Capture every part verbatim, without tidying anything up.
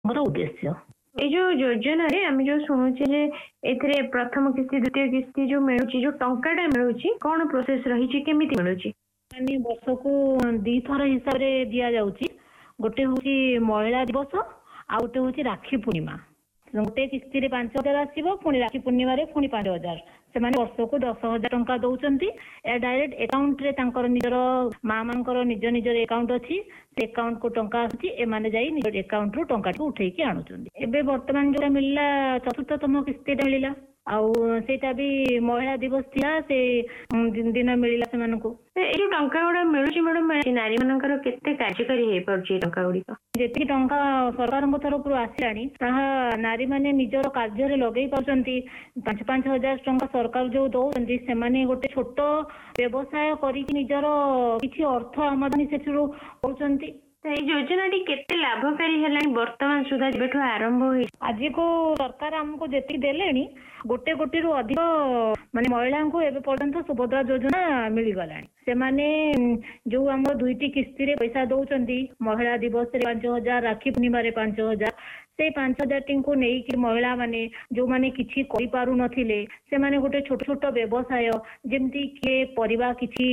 ମୋର ଉଦ୍ଦେଶ୍ୟ। ए जो योजना रे आम जो शुणुचे जे एथिरे प्रथम किस्ती द्वितीय किस्ती जो मिलुची जो टंकाटा मिलुची कौन प्रोसेस रही केमिति मिलुची माने वर्षकू दी थर हिसाब रे दिया जाउची। गोटे होची महिला दिवस आ गोटे होची राखी पूर्णिमा। गोटे किस्ती रे पांच हजार आसीबो पुणी राखी पूर्णिमा रे पुणी पांच हजार से वर्षकू दस हजार टंका दौरान ए डायरेक्ट अकाउंट रे तांकर निजर माँ मानकर निज निजर अकाउंट अच्छी से अकाउंट को टंका आसी एमाने जाई निजर अकाउंट रु टंका को उठेकी आणुचंदी। एबे वर्तमान जो मिलला चतुर्थतम किस्ती मिलला आउ सेटा भी महिला दिवस थिया से दिन मिलला से मानको ए जो टंका गुडा मिलुची मैडम नारी मानकर केते कार्यकारी हे पड़ची टंका गुडी जेति टंका सरकार तरफ आसिलानी ताहा नारी माने निजर कार्य रे लगेई पाउचंती। पांच पांच हजार टंका सरकार जो दौरान से माने गोटे छोट व्यवसाय करी निजर किछि अर्थ आमदानी सेठु होचंती। योजना टी केते लाभकारी हेलानी वर्तमान सुधा जेबेठु आरंभ होई आज को सरकार हमको जेति देलेनी गोटे गोटे रु अधिक माने महिला को एबे पर्यंत सुभद्रा योजना मिली गलानी। से माने जो हम दुईटी किस्ती रे पैसा दौचंती महिला दिवस रे पांच हजार राखी पूर्णिमा रे पांच हजार से पांच हजार टी को नहीं कि महिला माने जो माने किछि करि पारु नथिले से माने गोटे छोट छोट व्यवसाय जेमती के परिबा किछि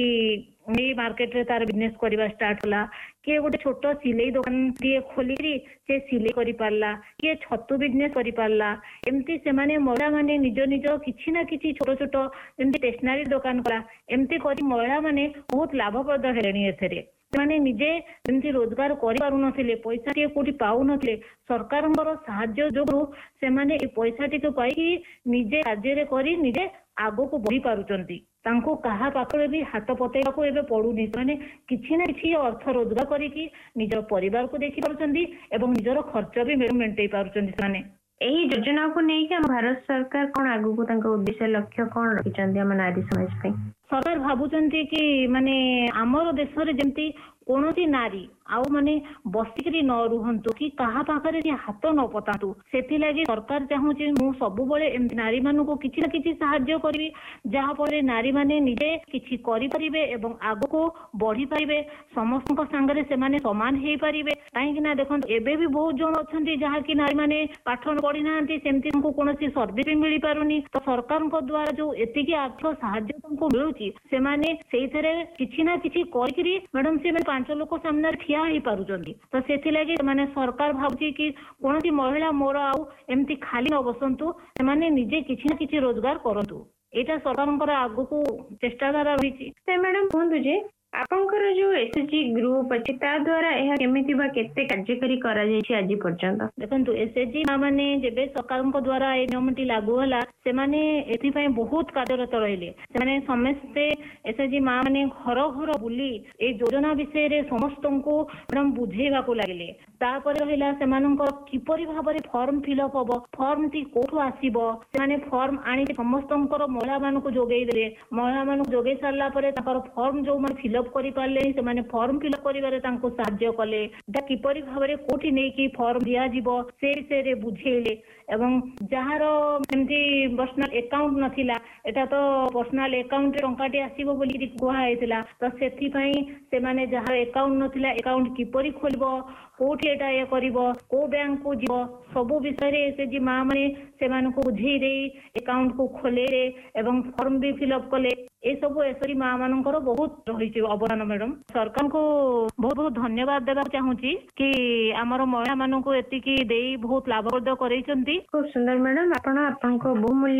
मार्केट रे तार बिजनेस करवा स्टार्ट होला किए गोटे छोट सिलाई दुकान टे खोली से सिलाई करि पारला किए छतु बिजनेस करि पारला एमती से माने महिला माने निज निज किछि ना किछि छोट छोट एमती स्टेशनरी दुकान कला एमती करी महिला माने बहुत लाभप्रद हेलेनी एथरे माने निजे एमती रोजगार करि पारु नथिले पैसा टे कोठी पाउ नथिले सरकारंकर सहाय्य जोगु से माने ए पैसा टे को पाई निजे राज्य रे करी निजे आगो को बढ़ी पारुचंती तांको कहा पाखरे भी हाथ पतेवा को एबे पड़ुनी माने किछि ना किछि अर्थ रोजगार करिकी निजर परिवार को देखि पारुचंती एवं निजर खर्च भी मेंटेई पारुचंती माने एही योजना को नहीं कि भारत सरकार कौन आगु को तांको उद्देश्य लक्ष्य कौन रखिचंती हम नारी समाज पे सरकार भाबुचंती कि माने हमर देश रे जेंती कोनोसी नारी आउ माने बसिकरी न रुहंतु कि कहा पाखरे हाथ न पतातु सेथि लागि सरकार चाहूची मु सब बळे एम नारी मानु को किछि ना किछि सहाय्य करबी जहा परे नारी माने निजे किछि करि परिबे एवं आगु को बढ़ी परिबे समस्त को संगरे से माने समान हेई परिबे काहे कि ना देखन एबे भी बहुत जन अछंती जहा कि नारी माने पाठ पढी नांती सेमति को कोनोसी सर्विस भी मिली पारुनी तो सरकार को द्वारा जो एतिकी आर्थिक सहाय्य तुमको मिलुची से माने सेइथरे किछि ना किछि करिकरी मैडम से पांच लोक सामने ठिया ही पारुचंती तो सेथि लागि माने सरकार भाबुची कि कोनोसी महिला मोर आउ एमती खाली न बसंतु से माने निजे किछि ना किछि रोजगार करंतु एटा सरकारंकर आगु को चेष्टा द्वारा रहिची। ते मैडम कहंतु जे आपनकर जो एसएचजी ग्रुप अछि ता द्वारा एहा केमिति बा केते कार्यकारी करा जायछि आज पर्यंत देखंतु एसएचजी माने जेबे सरकारंक द्वारा ए नियमटी लागू होला से माने एथि पय बहुत कार्यरत रहिले से माने समस्त एसएचजी माने घर घर बुली ए योजना विषय रे समस्तंको एकदम बुझेबा को लागले तापर रहिला से मानकर किपरि भाबरे फॉर्म फिलअप हबो फॉर्म ती कोठो आसीबो से माने फॉर्म आनी समस्तंकर महिला मानको जोगेई देले महिला मानको जोगेई सारला परे ताकर फॉर्म जो माने फिलअप करि पारले से माने फॉर्म फिलअप करिवारे तांको सहाय्य कले दा किपरि भाबरे कोठी नै कि फॉर्म दिया जिवो से विषय रे बुझेले एवं जहार एमती पर्सनल अकाउंट नथिला एटा तो पर्सनल अकाउंट रे टंकाटी आसीबो बोली कुहा हेतिला तो सेथि पई से माने जहार अकाउंट नथिला अकाउंट किपरि खोलबो कोठी एटा ए करिवो को बैंक को जीवो सब विषय रे से जी मां माने से मान को बुझेई दे अकाउंट को खोले रे एवं फॉर्म भी फिलअप कले ए सब एसरी मां मानकर बहुत रही अवदान मैडम सरकार को बहुत बहुत धन्यवाद देवा चाहूची कि आमर महिला मानक एतिकी देई बहुत लाभप्रद करैचंती। खूब सुंदर मैडम आपण आपन को बहुमूल्य